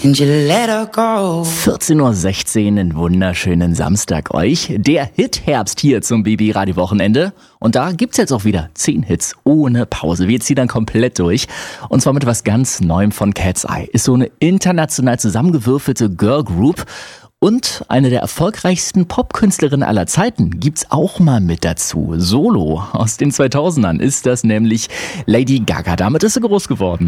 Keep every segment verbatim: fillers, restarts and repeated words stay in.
and you let her go. vierzehn Uhr sechzehn, einen wunderschönen Samstag euch. Der Hit-Herbst hier zum B B-Radio-Wochenende. Und da gibt's jetzt auch wieder zehn Hits ohne Pause. Wir ziehen dann komplett durch. Und zwar mit was ganz Neuem von Cat's Eye. Ist so eine international zusammengewürfelte Girl Group. Und eine der erfolgreichsten Popkünstlerinnen aller Zeiten gibt's auch mal mit dazu. Solo aus den zweitausendern ist das nämlich Lady Gaga. Damit ist sie groß geworden.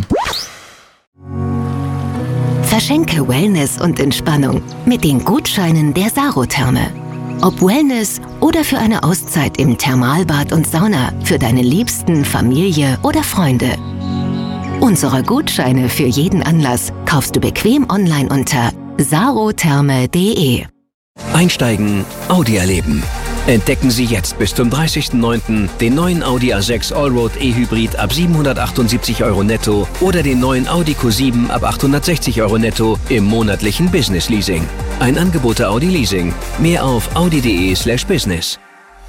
Verschenke Wellness und Entspannung mit den Gutscheinen der Sarotherme. Ob Wellness oder für eine Auszeit im Thermalbad und Sauna für deine Liebsten, Familie oder Freunde. Unsere Gutscheine für jeden Anlass kaufst du bequem online unter sarotherme punkt de. Einsteigen, Audi erleben. Entdecken Sie jetzt bis zum dreißigsten neunten den neuen Audi A sechs Allroad E-Hybrid ab siebenhundertachtundsiebzig Euro netto oder den neuen Audi Q sieben ab achthundertsechzig Euro netto im monatlichen Business Leasing. Ein Angebot der Audi Leasing. Mehr auf audi punkt de slash business.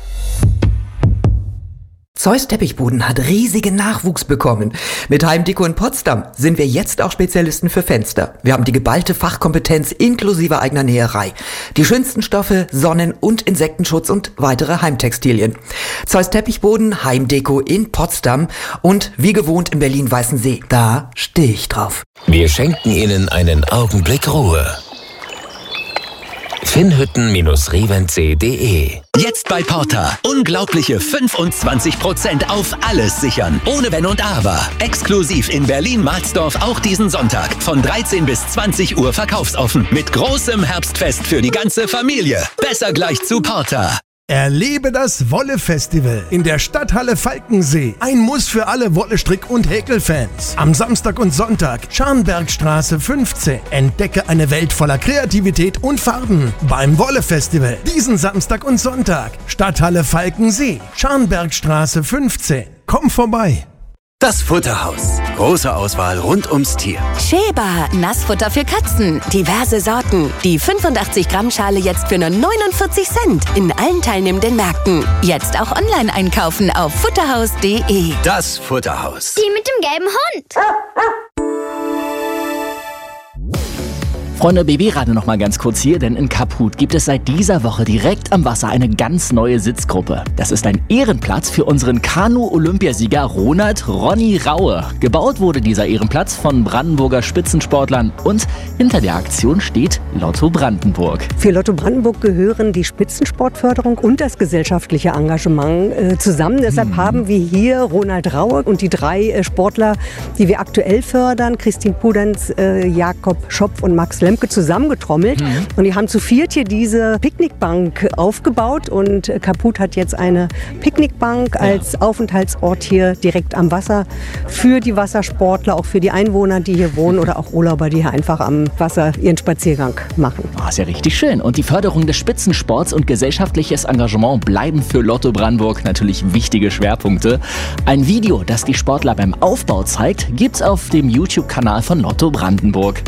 Zeus Teppichboden hat riesigen Nachwuchs bekommen. Mit Heimdeko in Potsdam sind wir jetzt auch Spezialisten für Fenster. Wir haben die geballte Fachkompetenz inklusive eigener Näherei. Die schönsten Stoffe, Sonnen- und Insektenschutz und weitere Heimtextilien. Zeus Teppichboden, Heimdeko in Potsdam und wie gewohnt in Berlin-Weißensee. Da stehe ich drauf. Wir schenken Ihnen einen Augenblick Ruhe. finnhütten Reventse punkt de. Jetzt bei Porter. Unglaubliche fünfundzwanzig Prozent auf alles sichern. Ohne Wenn und Aber. Exklusiv in Berlin-Marsdorf auch diesen Sonntag. Von dreizehn bis zwanzig Uhr verkaufsoffen. Mit großem Herbstfest für die ganze Familie. Besser gleich zu Porter. Erlebe das Wolle-Festival in der Stadthalle Falkensee. Ein Muss für alle Wolle-Strick- und Häkelfans. Am Samstag und Sonntag, Scharnbergstraße fünfzehn. Entdecke eine Welt voller Kreativität und Farben beim Wolle-Festival. Diesen Samstag und Sonntag, Stadthalle Falkensee, Scharnbergstraße fünfzehn. Komm vorbei. Das Futterhaus. Große Auswahl rund ums Tier. Sheba, Nassfutter für Katzen. Diverse Sorten. Die fünfundachtzig Gramm Schale jetzt für nur neunundvierzig Cent. In allen teilnehmenden Märkten. Jetzt auch online einkaufen auf futterhaus punkt de. Das Futterhaus. Die mit dem gelben Hund. Freunde, B B-Radio noch mal ganz kurz hier, denn in Kaputt gibt es seit dieser Woche direkt am Wasser eine ganz neue Sitzgruppe. Das ist ein Ehrenplatz für unseren Kanu-Olympiasieger Ronald Ronny Raue. Gebaut wurde dieser Ehrenplatz von Brandenburger Spitzensportlern und hinter der Aktion steht Lotto Brandenburg. Für Lotto Brandenburg gehören die Spitzensportförderung und das gesellschaftliche Engagement äh, zusammen. Deshalb hm. haben wir hier Ronald Raue und die drei äh, Sportler, die wir aktuell fördern, Christine Pudenz, äh, Jakob Schopf und Max Lemke, zusammengetrommelt. Mhm. Und die haben zu viert hier diese Picknickbank aufgebaut und Kaputt hat jetzt eine Picknickbank ja. als Aufenthaltsort hier direkt am Wasser für die Wassersportler, auch für die Einwohner, die hier wohnen oder auch Urlauber, die hier einfach am Wasser ihren Spaziergang machen. Oh, ist ja richtig schön. Und die Förderung des Spitzensports und gesellschaftliches Engagement bleiben für Lotto Brandenburg natürlich wichtige Schwerpunkte. Ein Video, das die Sportler beim Aufbau zeigt, gibt's auf dem YouTube-Kanal von Lotto Brandenburg.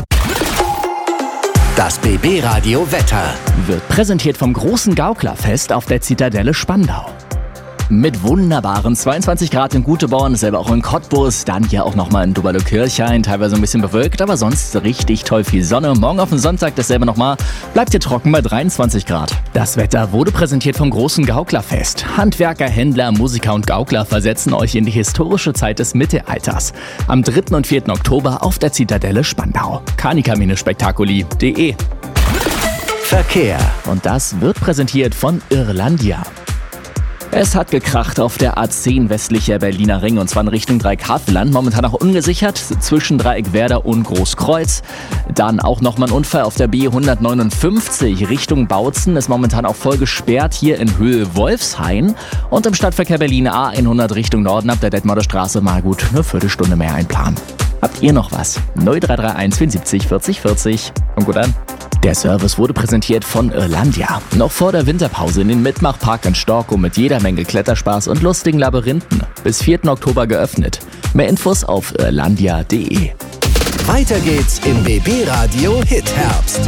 Das B B-Radio Wetter wird präsentiert vom großen Gauklerfest auf der Zitadelle Spandau. Mit wunderbaren zweiundzwanzig Grad in Gutebauern, selber auch in Cottbus, dann hier auch nochmal in Doberle-Kirchhain, teilweise ein bisschen bewölkt, aber sonst richtig toll viel Sonne. Morgen auf den Sonntag dasselbe nochmal, bleibt hier trocken bei dreiundzwanzig Grad. Das Wetter wurde präsentiert vom großen Gauklerfest. Handwerker, Händler, Musiker und Gaukler versetzen euch in die historische Zeit des Mittelalters. Am dritten und vierten Oktober auf der Zitadelle Spandau. Kanika Spektakuli punkt de. Verkehr. Und das wird präsentiert von Irlandia. Es hat gekracht auf der A zehn westlicher Berliner Ring und zwar in Richtung Dreieckhavelland. Momentan auch ungesichert zwischen Dreieckwerder und Großkreuz. Dann auch nochmal ein Unfall auf der B hundertneunundfünfzig Richtung Bautzen. Ist momentan auch voll gesperrt hier in Höhe Wolfshain. Und im Stadtverkehr Berlin A hundert Richtung Norden ab der Detmolder Straße mal gut eine Viertelstunde mehr einplanen. Habt ihr noch was? null drei drei eins vierundsiebzig vierzig vierzig. Kommt gut an. Der Service wurde präsentiert von Irlandia. Noch vor der Winterpause in den Mitmachpark in Storkow mit jeder Menge Kletterspaß und lustigen Labyrinthen. Bis vierten Oktober geöffnet. Mehr Infos auf irlandia punkt de. Weiter geht's im B B-Radio Hit Herbst.